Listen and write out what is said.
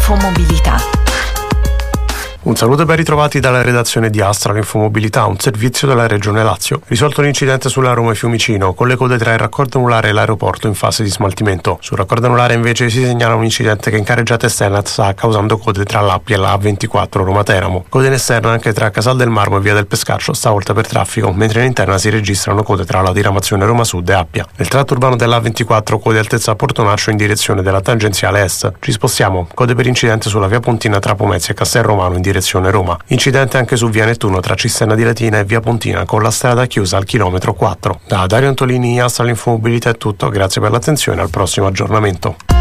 Infomobilità. Un saluto e ben ritrovati dalla redazione di Astral Infomobilità, un servizio della Regione Lazio. Risolto l'incidente sulla Roma Fiumicino, con le code tra il raccordo anulare e l'aeroporto in fase di smaltimento. Sul raccordo anulare invece si segnala un incidente che in carreggiata esterna sta causando code tra l'Appia e la A24 Roma Teramo. Code in esterna anche tra Casal del Marmo e Via del Pescaccio, stavolta per traffico, mentre in interna si registrano code tra la diramazione Roma Sud e Appia. Nel tratto urbano della A24 code altezza Portonaccio in direzione della tangenziale est. Ci spostiamo, code per incidente sulla via Pontina tra Pomezia e Castel Romano in direzione Roma. Incidente anche su via Nettuno tra Cisterna di Latina e via Pontina con la strada chiusa al chilometro 4. Da Dario Antolini, Astral Infomobilità è tutto, grazie per l'attenzione, al prossimo aggiornamento.